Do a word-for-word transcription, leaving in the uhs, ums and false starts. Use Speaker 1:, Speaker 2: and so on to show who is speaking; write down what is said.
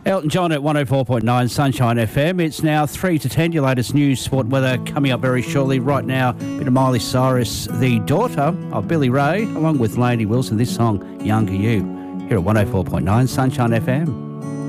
Speaker 1: Elton John at one oh four point nine Sunshine F M. It's now three to ten. Your latest news, sport, weather coming up very shortly. Right now, a bit of Miley Cyrus, the daughter of Billy Ray, along with Lainey Wilson. This song, Younger You, here at one oh four point nine Sunshine F M.